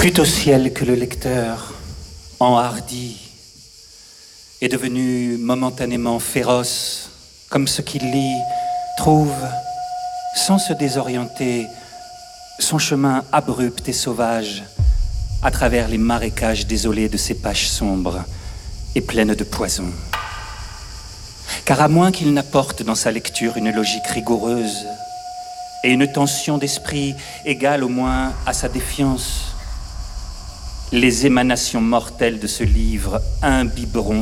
Plût au ciel que le lecteur, enhardi, est devenu momentanément féroce, comme ce qu'il lit, trouve, sans se désorienter, son chemin abrupt et sauvage à travers les marécages désolés de ces pages sombres et pleines de poison. Car à moins qu'il n'apporte dans sa lecture une logique rigoureuse et une tension d'esprit égale au moins à sa défiance, les émanations mortelles de ce livre imbiberont